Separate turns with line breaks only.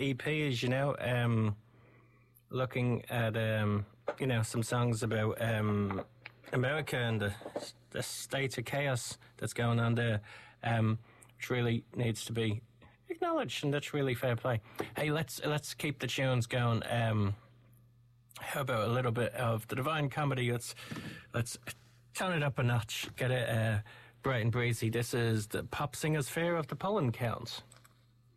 EP, as you know, looking at some songs about America and the state of chaos that's going on there, which really needs to be acknowledged, and that's really fair play. Hey, let's keep the tunes going. How about a little bit of the Divine Comedy? Let's turn it up a notch, get it bright and breezy. This is the Pop Singers' Fear of the Pollen Count.